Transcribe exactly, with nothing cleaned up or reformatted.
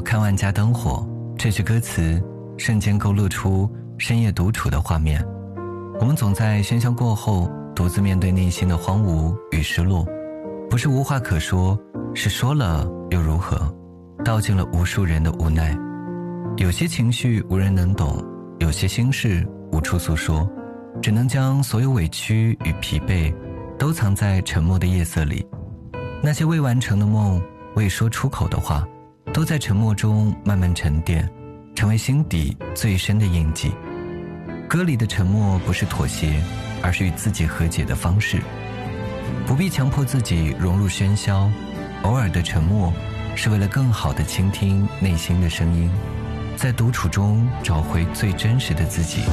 看万家灯火，这句歌词瞬间勾勒出深夜独处的画面。我们总在喧嚣过后独自面对内心的荒芜与失落，不是无话可说，是说了又如何，道尽了无数人的无奈。有些情绪无人能懂，有些心事无处诉说，只能将所有委屈与疲惫都藏在沉默的夜色里。那些未完成的梦，未说出口的话，都在沉默中慢慢沉淀，成为心底最深的印记。歌里的沉默不是妥协，而是与自己和解的方式。不必强迫自己融入喧嚣，偶尔的沉默是为了更好地倾听内心的声音，在独处中找回最真实的自己。